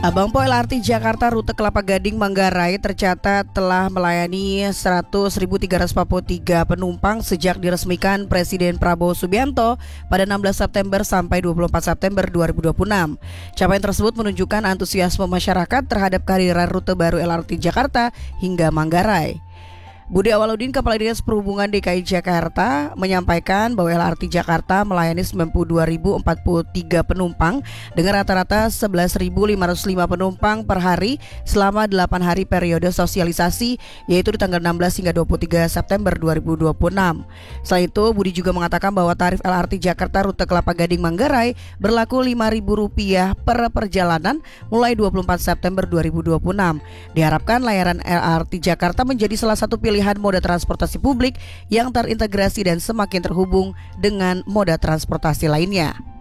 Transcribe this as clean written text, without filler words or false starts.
Abang Po LRT Jakarta rute Kelapa Gading Manggarai tercatat telah melayani 100.343 penumpang sejak diresmikan Presiden Prabowo Subianto pada 16 September sampai 24 September 2026. Capaian tersebut menunjukkan antusiasme masyarakat terhadap kehadiran rute baru LRT Jakarta hingga Manggarai. Budi Awaludin, Kepala Dinas Perhubungan DKI Jakarta, menyampaikan bahwa LRT Jakarta melayani 92.043 penumpang dengan rata-rata 11.505 penumpang per hari selama 8 hari periode sosialisasi, yaitu di tanggal 16 hingga 23 September 2026. Selain itu, Budi juga mengatakan bahwa tarif LRT Jakarta rute Kelapa Gading Manggarai berlaku Rp5.000 per perjalanan mulai 24 September 2026. Diharapkan layanan LRT Jakarta menjadi salah satu pilihan moda transportasi publik yang terintegrasi dan semakin terhubung dengan moda transportasi lainnya.